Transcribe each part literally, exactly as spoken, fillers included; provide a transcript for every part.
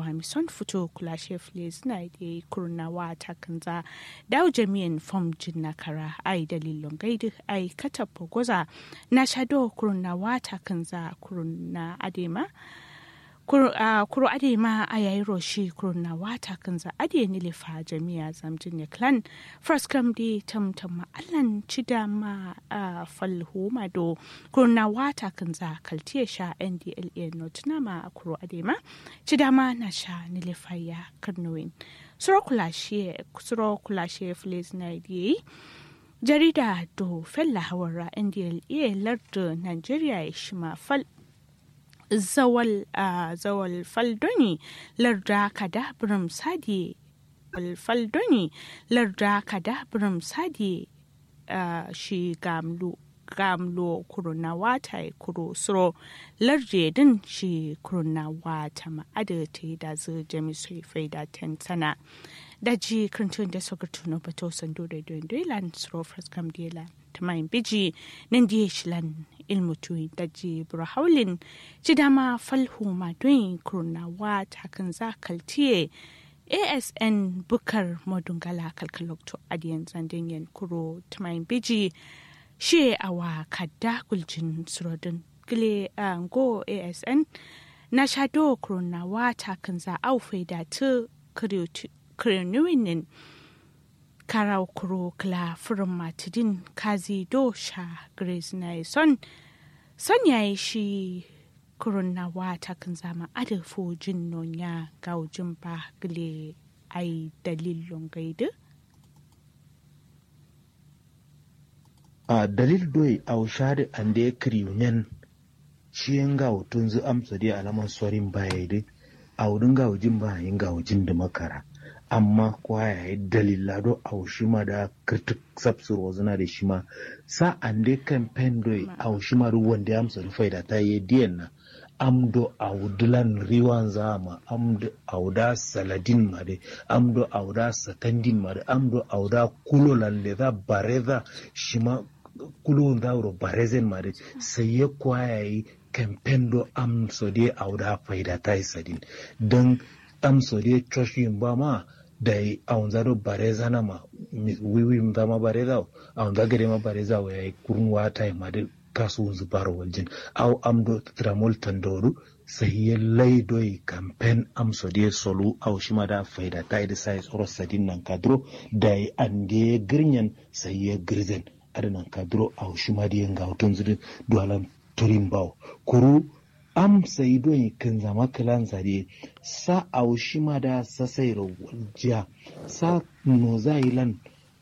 kwami son fito kula shefle suna da kurnawa ta kanza dawo jami'in fom jin na kara ai dalilin gaidu ai katafa gwaza na shado kurnawa ta kanza kurna adema Kuro uh, ade ma a yayi roshi kurna wata kan za ade nilifa jami'a zamjin ya clan first come di tamtam allan cida ma uh, falhu ma do kurna wata kan za kaltiye sha N D L A notuna ma kuro ade ma cida ma na sha nilifa ya karnowin suro kulashe suro kulashe fles na di jarida do fella hawara N D L A lardo Nigeria ya shima fal zawal uh, zawal faldoni larda kada brum sadi faldoni larda kada brum sadi uh, shi gamlu gamlo kuruna wata kuro suro larje din shi kuruna wata ma'ada ta da zu jamisai faida ten sana daji krantun da sokartuno bato sando da dolan suro fraskam dela tamayin biji nan diye shilan ilmutu daji burhaulin ci dama falhu madoyin kurnawa takan zakaltiye A S N bukar modungala kalkalokto adiyan zandin kuro tamayin biji she awa kadda guljin surodin gile go A S N na shado kurnawa takan za aufai da ta kiriyuwinin karau kuro kla furin matidin kazi do sha grace na son son yayi shi kurun na wata kan zama adalfo jin nonya gaujin ba gile ai dalilin gaidu a dalil doi au shari ande kriyunen shi nga utun zu amsa dai alaman sorin bayaide a wurin gaujin ba yin gaujin da makara amma kwaya ya dalila do a shima da kritik sabsur wazina da shima sa an de campaign do a shima ruwan da amsa rufai da ta yi diyan na amdo a wudulan riwan zama amdo a wuda saladin mare amdo a wuda satandin mare amdo a wuda kulolan da za bareza shima kulon da wuro barezen mare sai ya kwaya yi campaign do amsa de a wuda faida ta yi sadin don amsa de trashin ba ma da a wanzaro bareza na ma wiwi mzama bareza a wanzagare ma bareza wa ya yi kurnuwa ta yi ma da kasuwan zubaro waljin au amdo tramol tandoru sai ya laido yi kamfen amso da solu au shi ma da faida ta yi da sai tsoro sadin nan kadro da yi an da ya girnyan sai ya girzen adanan kadro au shi ma da yin gautun zudin duwalan turin bawo kuru am sai don kan zama kalan zare sa aushima da sasai rawaljiya sa no zailan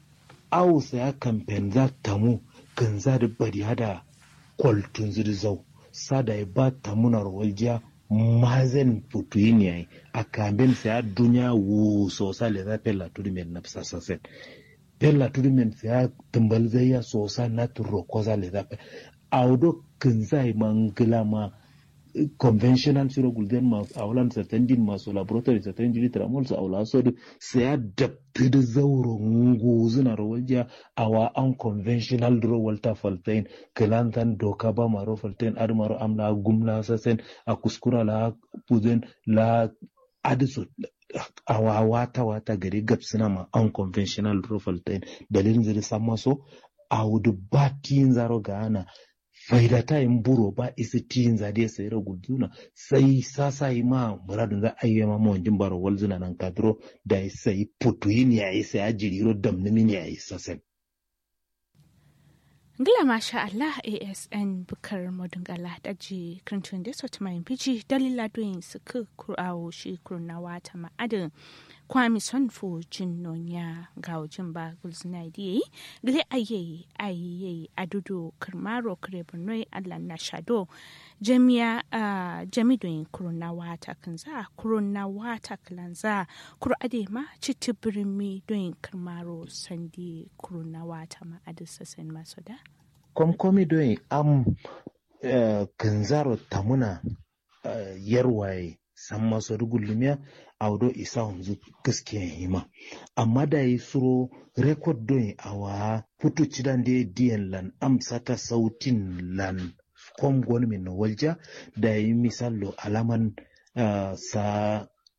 au sai kamfen za tamu kan za da bari hada kwaltun zirzau sa da ba tamuna rawaljiya mazen putuyin yayi a kamben sai duniya wu sosa le za pella tudimen na sasasen pella tudimen sai tumbal zai ya sosa na turo koza le za audo kan zai mangila ma conventional siro gulden ma awlan satandin masu laboratory satandin tramol su awla so sai ya dabti da zauro nguzu na rawalja awa unconventional dro walta faltain kelantan doka ba maro faltain admaro amla gumla sasen a kuskura la puzen la adiso awa wata wata gari gapsina ma unconventional dro faltain dalilin zai sama so awudu batin zaro gana faida ta yin buro ba isi tiyin zade sai ragu juna sai sasa yi ma muradun za a yi ma mawanjin baro walzuna nan kadro da sai putuyin ya yi sai ajiriro damnimin ya yi sasen. Ngila masha Allah A S N bukar modungala daji krantun da sota mai biji dalila doyin suka kurawo shi kurna wata ma'adin kwami son fo jin nonya ga wajin ba gulzina di gile aye aye adudo karmaro kare bunoi Allah na shado jami'a uh, jami doyin kurna wata kanza kurna wata kanza kur adema chiti birimi doyin karmaro sandi kurna wata ma'adin sasen masoda komkomi doyin am uh, kanzaro tamuna uh, yarwaye san masu rugulumiya audo isa wanzu gaskiya hima amma da yi suro rekod don awa putu cidan da diyan lan amsata sautin lan kom gwani min walja da yi misalo alaman uh, sa